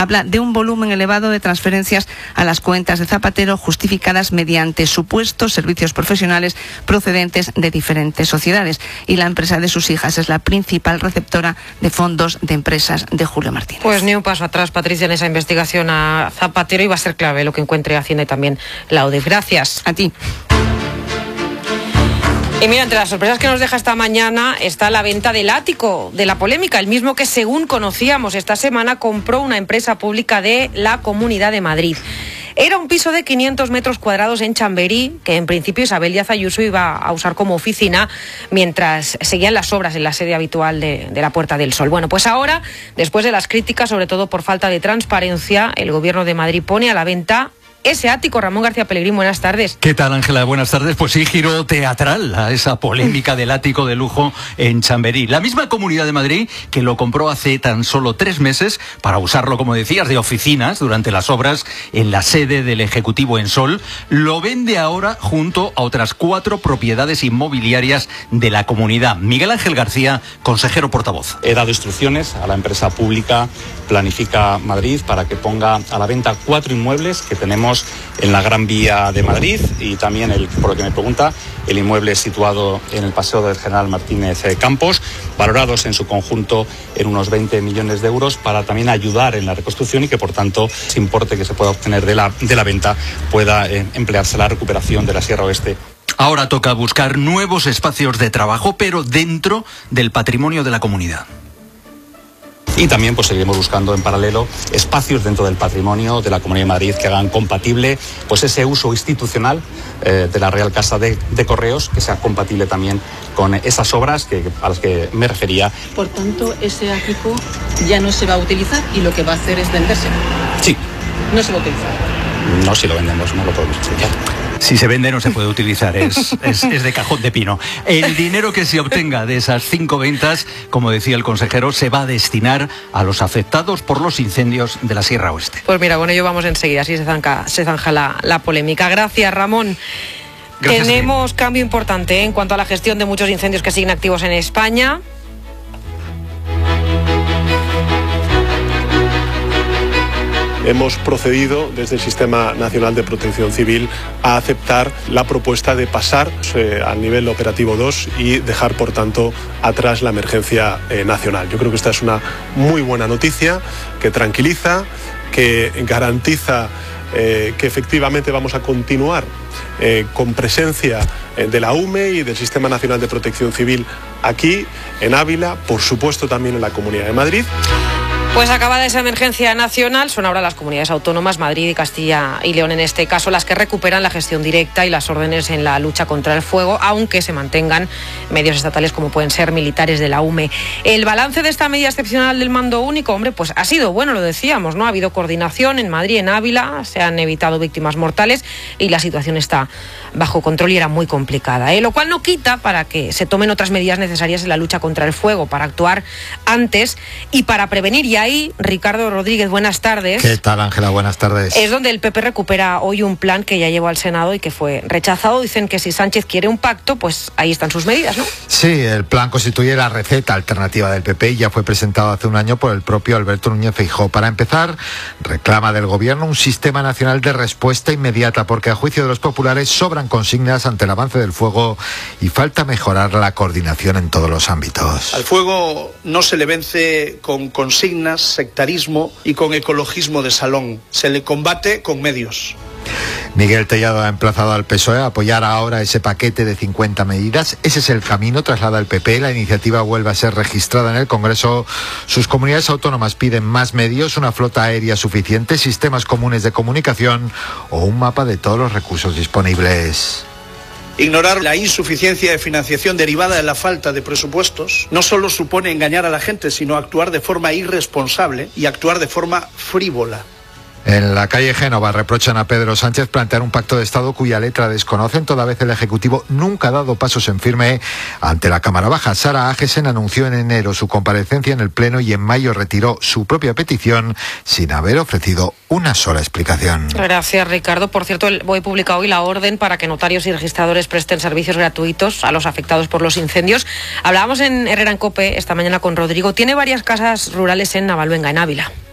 Habla de un volumen elevado de transferencias a las cuentas de Zapatero justificadas mediante supuestos servicios profesionales procedentes de diferentes sociedades. Y la empresa de sus hijas es la principal receptora de fondos de empresas de Julio Martínez. Pues ni un paso atrás, Patricia, en esa investigación a Zapatero, y va a ser clave lo que encuentre Hacienda y también la UDIF. Gracias. A ti. Y mira, entre las sorpresas que nos deja esta mañana está la venta del ático de la polémica, el mismo que, según conocíamos esta semana, compró una empresa pública de la Comunidad de Madrid. Era un piso de 500 metros cuadrados en Chamberí, que en principio Isabel Díaz Ayuso iba a usar como oficina mientras seguían las obras en la sede habitual de la Puerta del Sol. Bueno, pues ahora, después de las críticas, sobre todo por falta de transparencia, el Gobierno de Madrid pone a la venta ese ático. Ramón García Pellegrín, buenas tardes. ¿Qué tal, Ángela? Buenas tardes. Pues sí, giro teatral a esa polémica del ático de lujo en Chamberí. La misma Comunidad de Madrid que lo compró hace tan solo 3 meses para usarlo, como decías, de oficinas durante las obras en la sede del Ejecutivo en Sol, lo vende ahora junto a otras 4 propiedades inmobiliarias de la comunidad. Miguel Ángel García, consejero portavoz. He dado instrucciones a la empresa pública Planifica Madrid para que ponga a la venta 4 inmuebles que tenemos en la Gran Vía de Madrid y también, por lo que me pregunta, el inmueble situado en el Paseo del General Martínez Campos, valorados en su conjunto en unos 20 millones de euros, para también ayudar en la reconstrucción y que, por tanto, ese importe que se pueda obtener de la venta pueda emplearse en la recuperación de la Sierra Oeste. Ahora toca buscar nuevos espacios de trabajo, pero dentro del patrimonio de la comunidad. Y también pues seguiremos buscando en paralelo espacios dentro del patrimonio de la Comunidad de Madrid que hagan compatible pues ese uso institucional de la Real Casa de Correos, que sea compatible también con esas obras a las que me refería. Por tanto, ese ático ya no se va a utilizar y lo que va a hacer es venderse. Sí. No se va a utilizar. No, si lo vendemos no lo podemos utilizar. Si se vende no se puede utilizar, es de cajón de pino. El dinero que se obtenga de esas 5 ventas, como decía el consejero, se va a destinar a los afectados por los incendios de la Sierra Oeste. Pues mira, con ello vamos enseguida, así se zanja la polémica. Gracias, Ramón. Gracias. Tenemos cambio importante en cuanto a la gestión de muchos incendios que siguen activos en España. Hemos procedido desde el Sistema Nacional de Protección Civil a aceptar la propuesta de pasar al nivel operativo 2 y dejar, por tanto, atrás la emergencia nacional. Yo creo que esta es una muy buena noticia que tranquiliza, que garantiza que efectivamente vamos a continuar con presencia de la UME y del Sistema Nacional de Protección Civil aquí en Ávila, por supuesto también en la Comunidad de Madrid. Pues acabada esa emergencia nacional, son ahora las comunidades autónomas, Madrid y Castilla y León en este caso, las que recuperan la gestión directa y las órdenes en la lucha contra el fuego, aunque se mantengan medios estatales como pueden ser militares de la UME. El balance de esta medida excepcional del mando único, hombre, pues ha sido bueno, lo decíamos, ¿no? Ha habido coordinación en Madrid, en Ávila, se han evitado víctimas mortales y la situación está bajo control y era muy complicada, lo cual no quita para que se tomen otras medidas necesarias en la lucha contra el fuego, para actuar antes y para prevenir. Y ahí, Ricardo Rodríguez, buenas tardes. ¿Qué tal, Ángela? Buenas tardes. Es donde el PP recupera hoy un plan que ya llevó al Senado y que fue rechazado. Dicen que si Sánchez quiere un pacto, pues ahí están sus medidas, ¿no? Sí, el plan constituye la receta alternativa del PP y ya fue presentado hace un año por el propio Alberto Núñez Feijóo. Para empezar, reclama del Gobierno un sistema nacional de respuesta inmediata, porque a juicio de los populares sobran consignas ante el avance del fuego y falta mejorar la coordinación en todos los ámbitos. Al fuego no se le vence con consignas, sectarismo y con ecologismo de salón. Se le combate con medios. Miguel Tellado ha emplazado al PSOE a apoyar ahora ese paquete de 50 medidas. Ese es el camino, traslada el PP. La iniciativa vuelve a ser registrada en el Congreso. Sus comunidades autónomas piden más medios, una flota aérea suficiente, sistemas comunes de comunicación o un mapa de todos los recursos disponibles. Ignorar la insuficiencia de financiación derivada de la falta de presupuestos no solo supone engañar a la gente, sino actuar de forma irresponsable y actuar de forma frívola. En la calle Génova reprochan a Pedro Sánchez plantear un pacto de Estado cuya letra desconocen, toda vez el Ejecutivo nunca ha dado pasos en firme ante la Cámara Baja. Sara Agesen anunció en enero su comparecencia en el Pleno y en mayo retiró su propia petición sin haber ofrecido una sola explicación. Gracias, Ricardo. Por cierto, el BOE publica hoy la orden para que notarios y registradores presten servicios gratuitos a los afectados por los incendios. Hablábamos en Herrera en COPE esta mañana con Rodrigo. Tiene varias casas rurales en Navalvenga, en Ávila.